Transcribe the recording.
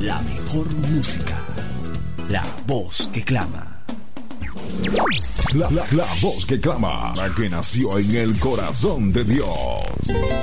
La mejor música. La voz que clama. La voz que clama, la que nació en el corazón de Dios.